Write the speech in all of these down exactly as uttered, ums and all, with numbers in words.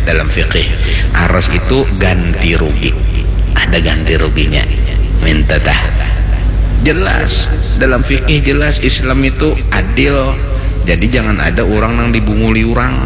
dalam fikih. Aras itu ganti rugi, ada ganti ruginya. Minta tah. Jelas dalam fikih, jelas Islam itu adil. Jadi jangan ada orang yang dibunguli orang.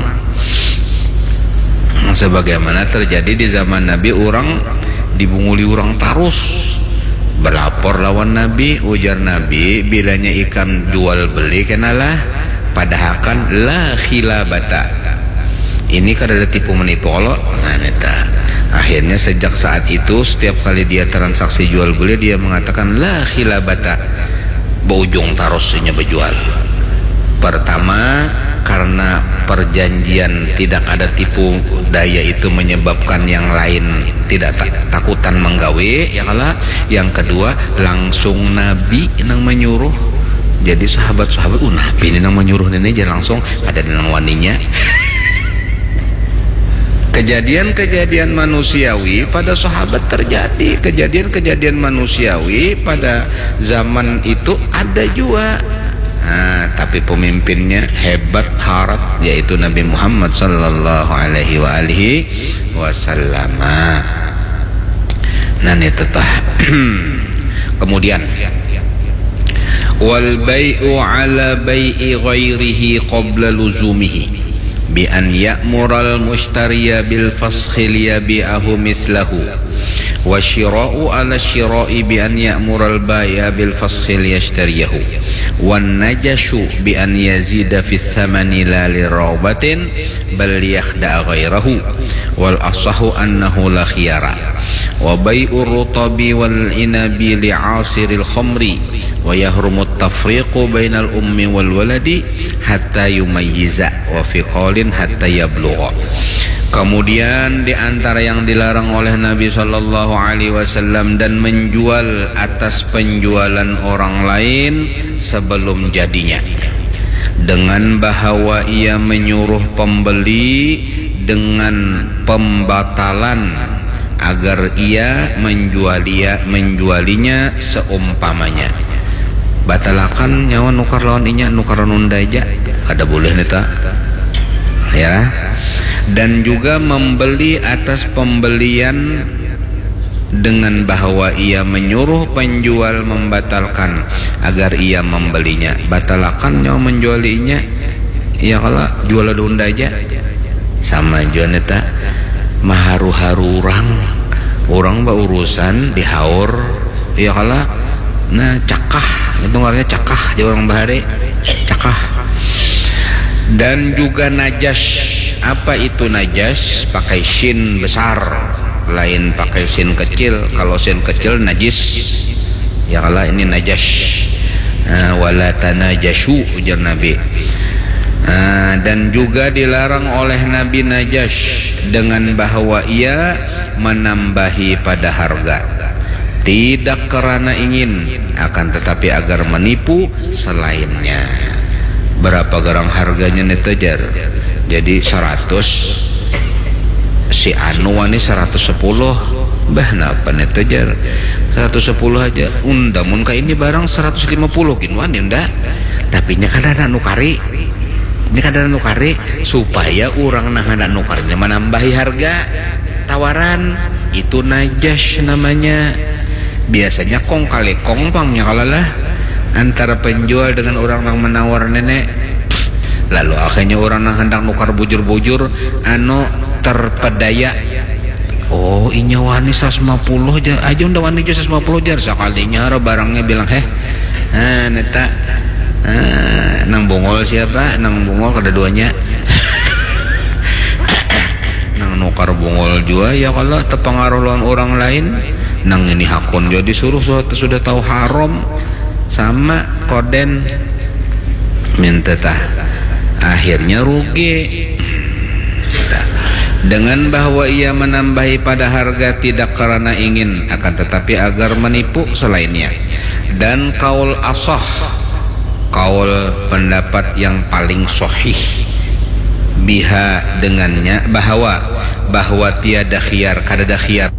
Sebagaimana terjadi di zaman Nabi, orang dibunguli orang terus. Berlapor lawan Nabi, ujar Nabi, bilanya ikan jual beli kenalah padahakan la khilabata. Ini kan ada tipu menipu Allah. Nah, neta. Akhirnya sejak saat itu setiap kali dia transaksi jual beli dia mengatakan la khilabata, berujung tarosnya berjual. Pertama, karena perjanjian tidak ada tipu daya itu menyebabkan yang lain tidak tak, takutan menggawe ya kalah. Yang kedua, langsung Nabi yang menyuruh. Jadi sahabat-sahabat, uh Nabi ini yang menyuruh ini aja langsung ada nang waninya. Kejadian-kejadian manusiawi pada sahabat terjadi, kejadian-kejadian manusiawi pada zaman itu ada juga. Nah, tapi pemimpinnya hebat harat, yaitu Nabi Muhammad sallallahu alaihi wa alihi wasallam. Nah, ini tetah. Kemudian wal bai'u ala bai'i ghairihi qabla luzumihi bi an ya'mural mushtariya bil faskhi liyabi'ahu mislahu wa syira'u ala syira'i bi an ya'mural bai'a bil faskhi liyashtariyahu wan najashu bi an yazida fi thamani la liragbatin bal yakhda'a ghairahu wal asahu annahu la khiyara wa bai'ur rutabi wal inabi li'asiril khamri wa yahrumu at-tafriqu bainal ummi wal waladi hatta yumayyiza wa fi qaulin hatta yablugha. Kemudian di antara yang dilarang oleh Nabi sallallahu alaihi wasallam dan menjual atas penjualan orang lain sebelum jadinya, dengan bahwa ia menyuruh pembeli dengan pembatalan agar ia menjualia menjualinya seumpamanya. Batalakan nyawa nukar lawan inya nukar nunda aja kada boleh neta ya. Dan juga membeli atas pembelian dengan bahwa ia menyuruh penjual membatalkan agar ia membelinya. Batalakan nyawa menjualinya ya kalau jual nunda aja sama jual neta maharu-haru orang orang berurusan dihaur ya kalau nah cakah itu artinya cakah jadi orang bahari cakah. Dan juga najas. Apa itu najas? Pakai shin besar, lain pakai shin kecil. Kalau shin kecil najis ya kalau ini najas. uh, wala tanajashu ujar Nabi. uh, dan juga dilarang oleh Nabi najas dengan bahwa ia menambahi pada harga, tidak karena ingin, akan tetapi agar menipu selainnya. Berapa garang harganya netajar? Jadi seratus, si anu wani seratus sepuluh, bah napa netajar seratus sepuluh aja. Unda mun ka ini barang seratus lima puluh kin wani unda. Tapi nya kada ada nukari. Nya kada ada nukari supaya orang nah ada nukarnya menambahi harga tawaran. Itu najas namanya. Biasanya kong kali kong pangnya kalalah antara penjual dengan orang yang menawar nenek. Lalu akhirnya orang yang hendak nukar bujur-bujur anu terpedaya. Oh inya wani seratus lima puluh aja aja udah wani seratus lima puluh jar sekalinya barangnya bilang heh ah neta ah, nang bongol siapa nang bongol kada duanya nang nukar bongol juga ya kalau terpengaruh lawan orang lain nang ini hakun jadi suruh sudah, sudah tahu haram sama koden minta tah akhirnya rugi dengan bahwa ia menambahi pada harga tidak karena ingin akan tetapi agar menipu selainnya. Dan kaul asah, kaul pendapat yang paling sahih biha dengannya bahwa bahwa tiada khiyar kada ada khiyar